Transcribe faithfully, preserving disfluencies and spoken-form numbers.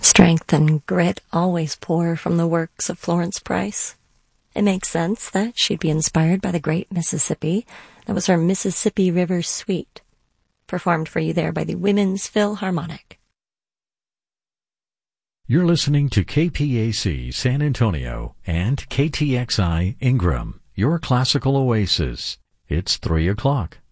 Strength and grit always pour from the works of Florence Price. It makes sense that she'd be inspired by the great Mississippi. That was her Mississippi River Suite, performed for you there by the Women's Philharmonic. You're listening to K P A C San Antonio and K T X I Ingram, your classical oasis. It's three o'clock.